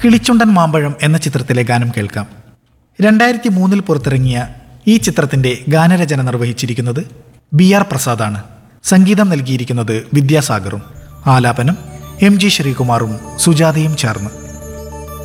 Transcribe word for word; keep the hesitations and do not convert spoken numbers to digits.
കിളിച്ചുണ്ടൻ മാമ്പഴം എന്ന ചിത്രത്തിലെ ഗാനം കേൾക്കാം. രണ്ടായിരത്തി മൂന്നിൽ പുറത്തിറങ്ങിയ ഈ ചിത്രത്തിന്റെ ഗാനരചന നിർവഹിച്ചിരിക്കുന്നത് ബി ആർ പ്രസാദാണ്. സംഗീതം നൽകിയിരിക്കുന്നത് വിദ്യാസാഗറും. ആലാപനം എം ജി ശ്രീകുമാറും സുജാതയും ചേർന്ന്.